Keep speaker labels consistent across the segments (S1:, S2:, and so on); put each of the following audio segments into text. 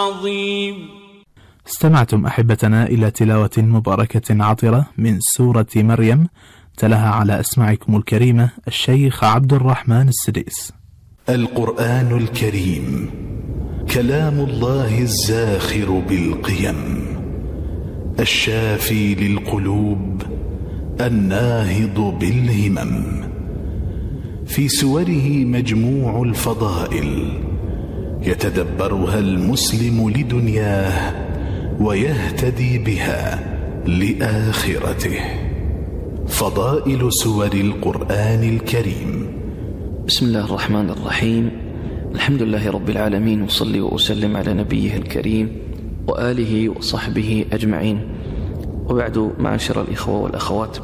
S1: العظيم.
S2: استمعتم أحبتنا إلى تلاوة مباركة عطرة من سورة مريم، تلاها على أسماعكم الكريمة الشيخ عبد الرحمن السديس.
S3: القرآن الكريم كلام الله الزاخر بالقيم، الشافي للقلوب، الناهض بالهمم. في سوره مجموع الفضائل يتدبرها المسلم لدنياه ويهتدي بها لآخرته. فضائل سور القرآن الكريم.
S4: بسم الله الرحمن الرحيم. الحمد لله رب العالمين، وصلي وأسلم على نبيه الكريم وآله وصحبه أجمعين، وبعد، معاشر الإخوة والأخوات،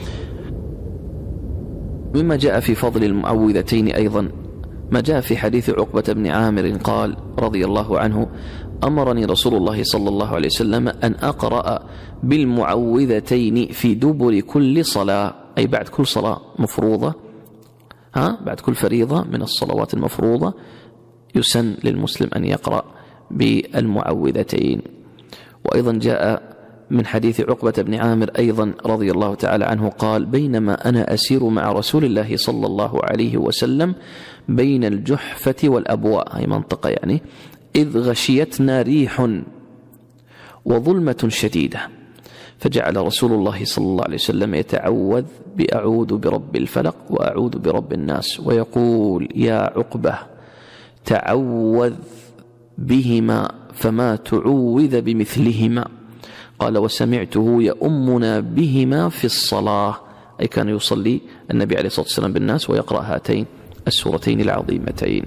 S4: مما جاء في فضل المعوذتين أيضا ما جاء في حديث عقبة بن عامر قال رضي الله عنه: أمرني رسول الله صلى الله عليه وسلم أن أقرأ بالمعوذتين في دبر كل صلاة، أي بعد كل صلاة مفروضة، بعد كل فريضة من الصلوات المفروضة يسن للمسلم أن يقرأ بالمعوذتين. وأيضا جاء من حديث عقبة بن عامر أيضا رضي الله تعالى عنه قال: بينما أنا أسير مع رسول الله صلى الله عليه وسلم بين الجحفة والأبواء، أي منطقة يعني، إذ غشيتنا ريح وظلمة شديدة، فجعل رسول الله صلى الله عليه وسلم يتعوذ بأعوذ برب الفلق وأعوذ برب الناس، ويقول: يا عقبة تعوذ بهما فما تعوذ بمثلهما. قال: وسمعته يؤمنا بهما في الصلاة، أي كان يصلي النبي عليه الصلاة والسلام بالناس ويقرأ هاتين السورتين العظيمتين.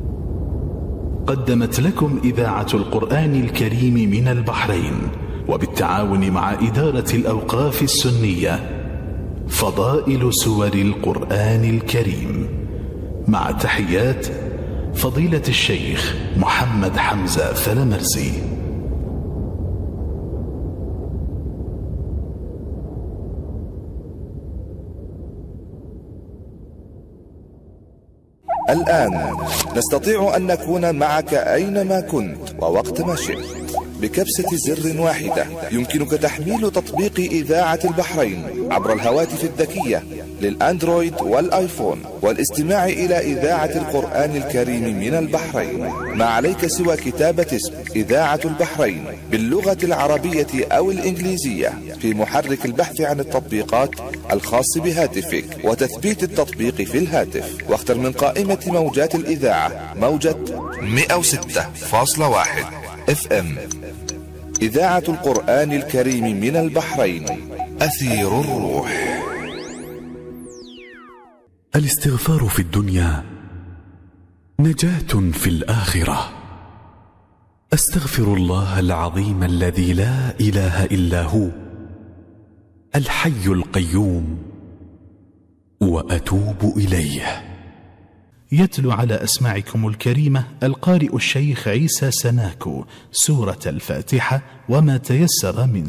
S3: قدمت لكم إذاعة القرآن الكريم من البحرين وبالتعاون مع إدارة الأوقاف السنية فضائل سور القرآن الكريم، مع تحيات فضيلة الشيخ محمد حمزة فلمرزي.
S5: الآن نستطيع أن نكون معك أينما كنت ووقت ما شئت. بكبسة زر واحدة يمكنك تحميل تطبيق إذاعة البحرين عبر الهواتف الذكية للأندرويد والآيفون والاستماع إلى إذاعة القرآن الكريم من البحرين. ما عليك سوى كتابة اسم إذاعة البحرين باللغة العربية أو الإنجليزية في محرك البحث عن التطبيقات الخاص بهاتفك وتثبيت التطبيق في الهاتف، واختر من قائمة موجات الإذاعة موجة 106.1 FM. إذاعة القرآن الكريم من البحرين، أثير الروح.
S6: الاستغفار في الدنيا نجاة في الآخرة. أستغفر الله العظيم الذي لا إله إلا هو الحي القيوم وأتوب إليه.
S3: يتلو على أسماعكم الكريمة القارئ الشيخ عيسى سناكو سورة الفاتحة وما تيسر من